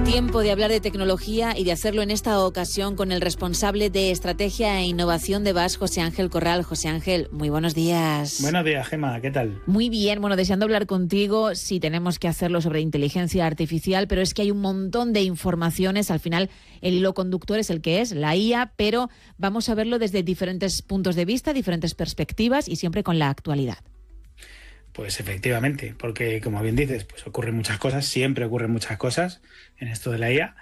Tiempo de hablar de tecnología y de hacerlo en esta ocasión con el responsable de Estrategia e Innovación de VAS, José Ángel Corral. José Ángel, muy buenos días. Buenos días, Gemma, ¿qué tal? Muy bien, bueno, deseando hablar contigo. Sí, tenemos que hacerlo sobre inteligencia artificial, pero es que hay un montón de informaciones. Al final, el hilo conductor es el que es, la IA, pero vamos a verlo desde diferentes puntos de vista, diferentes perspectivas y siempre con la actualidad. Pues efectivamente, porque como bien dices, pues ocurren muchas cosas, siempre ocurren muchas cosas en esto de la IA,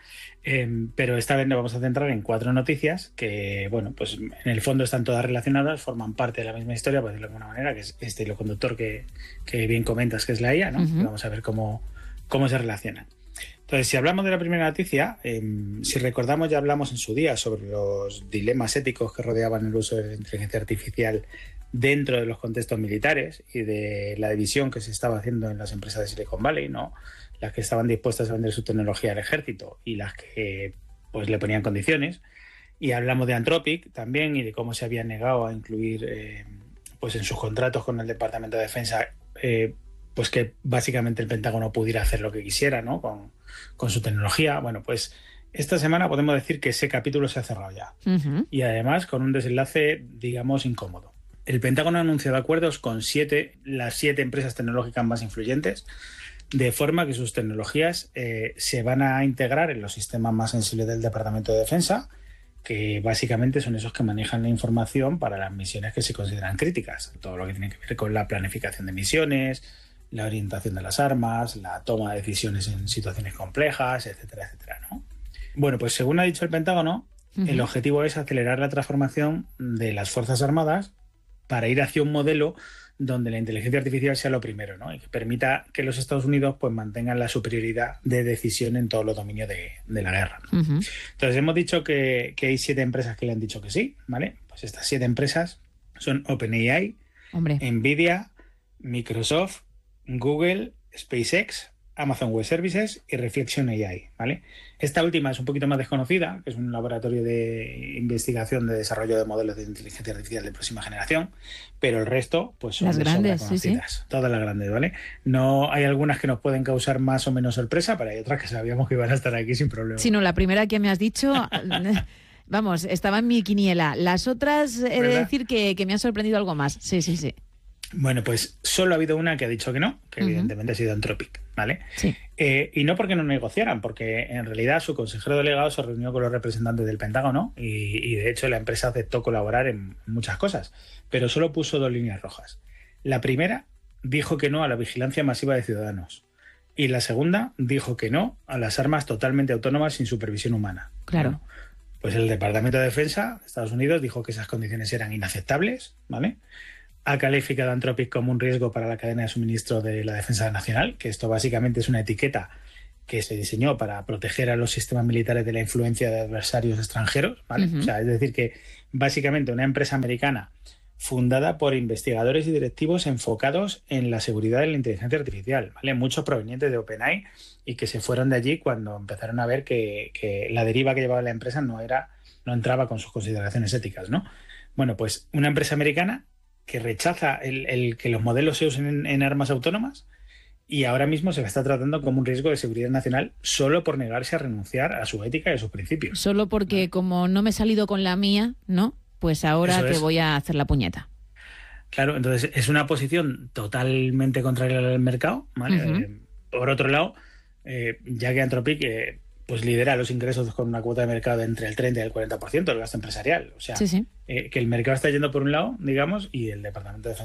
pero esta vez nos vamos a centrar en 4 noticias que, bueno, pues en el fondo están todas relacionadas, forman parte de la misma historia, por decirlo de alguna manera, que es este hilo conductor que bien comentas que es la IA, ¿no? Uh-huh. Vamos a ver cómo se relacionan. Entonces, si hablamos de la primera noticia, si recordamos, ya hablamos en su día sobre los dilemas éticos que rodeaban el uso de la inteligencia artificial dentro de los contextos militares y de la división que se estaba haciendo en las empresas de Silicon Valley, ¿no? Las que estaban dispuestas a vender su tecnología al ejército y las que pues le ponían condiciones. Y hablamos de Anthropic también y de cómo se había negado a incluir pues en sus contratos con el Departamento de Defensa pues que básicamente el Pentágono pudiera hacer lo que quisiera, ¿no? con su tecnología. Bueno, pues esta semana podemos decir que ese capítulo se ha cerrado ya. Uh-huh. Y además con un desenlace, digamos, incómodo. El Pentágono ha anunciado acuerdos con las 7 empresas tecnológicas más influyentes, de forma que sus tecnologías se van a integrar en los sistemas más sensibles del Departamento de Defensa, que básicamente son esos que manejan la información para las misiones que se consideran críticas. Todo lo que tiene que ver con la planificación de misiones, la orientación de las armas, la toma de decisiones en situaciones complejas, etcétera, etcétera, ¿no? Bueno, pues según ha dicho el Pentágono, uh-huh, el objetivo es acelerar la transformación de las Fuerzas Armadas para ir hacia un modelo donde la inteligencia artificial sea lo primero, ¿no? Y que permita que los Estados Unidos pues mantengan la superioridad de decisión en todos los dominios de la guerra, ¿no? Uh-huh. Entonces hemos dicho que hay 7 empresas que le han dicho que sí, ¿vale? Pues estas 7 empresas son OpenAI, Nvidia, Microsoft, Google, SpaceX, Amazon Web Services y Reflection AI, ¿vale? Esta última es un poquito más desconocida, que es un laboratorio de investigación de desarrollo de modelos de inteligencia artificial de próxima generación, pero el resto pues son las grandes, conocidas, sí. Todas las grandes, ¿vale? No hay algunas que nos pueden causar más o menos sorpresa, pero hay otras que sabíamos que iban a estar aquí sin problema. Sí, no, la primera que me has dicho, vamos, estaba en mi quiniela. Las otras he de decir que me han sorprendido algo más. Sí. Bueno, pues solo ha habido una que ha dicho que no, que evidentemente ha sido Anthropic, ¿vale? Sí. Y no porque no negociaran, porque en realidad su consejero delegado se reunió con los representantes del Pentágono y de hecho la empresa aceptó colaborar en muchas cosas, pero solo puso 2 líneas rojas. La primera dijo que no a la vigilancia masiva de ciudadanos y la segunda dijo que no a las armas totalmente autónomas sin supervisión humana. Claro. Bueno, pues el Departamento de Defensa de Estados Unidos dijo que esas condiciones eran inaceptables, ¿vale? Ha calificado a Anthropic como un riesgo para la cadena de suministro de la defensa nacional, que esto básicamente es una etiqueta que se diseñó para proteger a los sistemas militares de la influencia de adversarios extranjeros, ¿vale? Uh-huh. O sea, es decir, que básicamente una empresa americana fundada por investigadores y directivos enfocados en la seguridad de la inteligencia artificial, ¿vale? Muchos provenientes de OpenAI y que se fueron de allí cuando empezaron a ver que la deriva que llevaba la empresa no entraba con sus consideraciones éticas, ¿no? Bueno, pues una empresa americana que rechaza el que los modelos se usen en armas autónomas y ahora mismo se la está tratando como un riesgo de seguridad nacional solo por negarse a renunciar a su ética y a sus principios. Solo porque como no me he salido con la mía, ¿no? Pues ahora te voy a hacer la puñeta. Claro, entonces es una posición totalmente contraria al mercado, ¿vale? Uh-huh. Por otro lado, ya que Anthropic pues lidera los ingresos con una cuota de mercado de entre el 30 y el 40% del gasto empresarial. O sea, sí. Que el mercado está yendo por un lado, digamos, y el Departamento de Defensa